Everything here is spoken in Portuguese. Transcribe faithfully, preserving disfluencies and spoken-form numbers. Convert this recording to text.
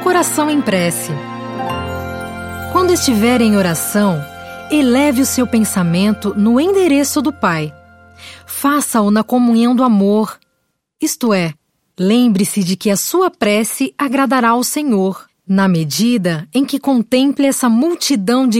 coração em prece. Quando estiver em oração, eleve o seu pensamento no endereço do Pai. Faça-o na comunhão do amor. Isto é, lembre-se de que a sua prece agradará ao Senhor, na medida em que contemple essa multidão de